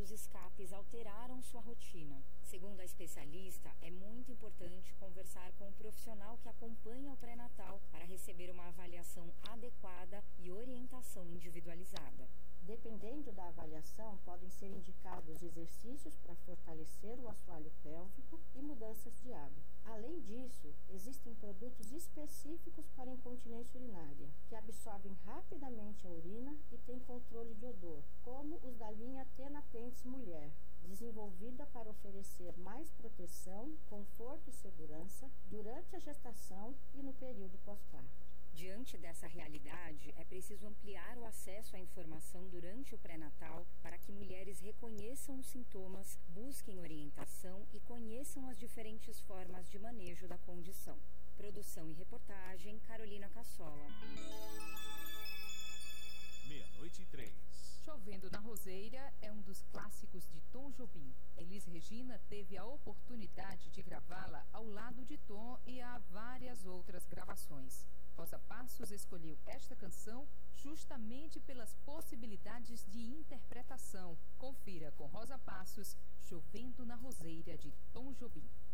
que os escapes alteraram sua rotina. Segundo a especialista, é muito importante conversar com um profissional que acompanha o pré-natal para receber uma avaliação adequada e orientação individualizada. Dependendo da avaliação, podem ser indicados exercícios para fortalecer o assoalho pélvico e mudanças de hábito. Além disso, existem produtos específicos para incontinência urinária, que absorvem rapidamente a urina e têm controle de odor, como os da linha Tena Pentes Mulher, desenvolvida para oferecer mais proteção, conforto e segurança durante a gestação e no período pós-parto. Diante dessa realidade, é preciso ampliar o acesso à informação durante o pré-natal para que mulheres reconheçam os sintomas, busquem orientação e conheçam as diferentes formas de manejo da condição. Produção e reportagem, Carolina Cassola. 00:03. Chovendo na Roseira é um dos clássicos de Tom Jobim. Elis Regina teve a oportunidade de gravá-la ao lado de Tom e há várias outras gravações. Rosa Passos escolheu esta canção justamente pelas possibilidades de interpretação. Confira com Rosa Passos, Chovendo na Roseira de Tom Jobim.